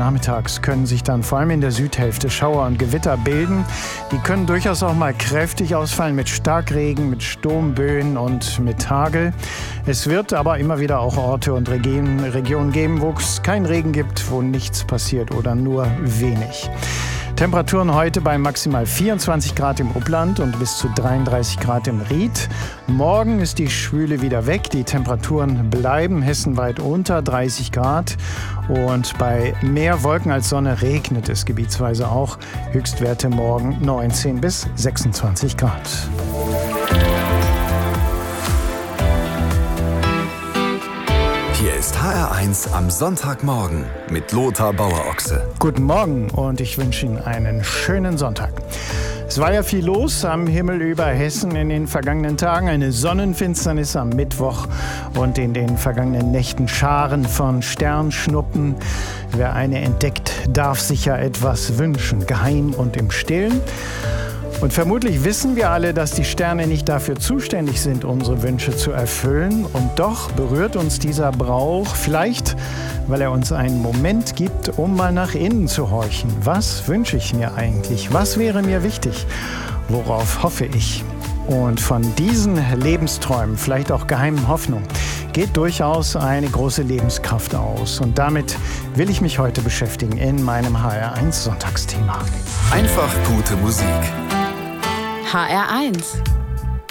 nachmittags können sich dann vor allem in der Südhälfte Schauer und Gewitter bilden. Die können durchaus auch mal kräftig ausfallen mit Starkregen, mit Sturmböen und mit Hagel. Es wird aber immer wieder auch Orte und Regionen geben, wo es keinen Regen gibt, wo nichts passiert oder nur wenig. Temperaturen heute bei maximal 24 Grad im Upland und bis zu 33 Grad im Ried. Morgen ist die Schwüle wieder weg. Die Temperaturen bleiben hessenweit unter 30 Grad. Und bei mehr Wolken als Sonne regnet es gebietsweise auch. Höchstwerte morgen 19 bis 26 Grad. Hier ist HR1 am Sonntagmorgen mit Lothar Bauer-Ochse. Guten Morgen und ich wünsche Ihnen einen schönen Sonntag. Es war ja viel los am Himmel über Hessen in den vergangenen Tagen. Eine Sonnenfinsternis am Mittwoch und in den vergangenen Nächten Scharen von Sternschnuppen. Wer eine entdeckt, darf sich ja etwas wünschen, geheim und im Stillen. Und vermutlich wissen wir alle, dass die Sterne nicht dafür zuständig sind, unsere Wünsche zu erfüllen. Und doch berührt uns dieser Brauch, vielleicht weil er uns einen Moment gibt, um mal nach innen zu horchen. Was wünsche ich mir eigentlich? Was wäre mir wichtig? Worauf hoffe ich? Und von diesen Lebensträumen, vielleicht auch geheimen Hoffnungen, geht durchaus eine große Lebenskraft aus. Und damit will ich mich heute beschäftigen in meinem HR1 Sonntagsthema. Einfach gute Musik. HR1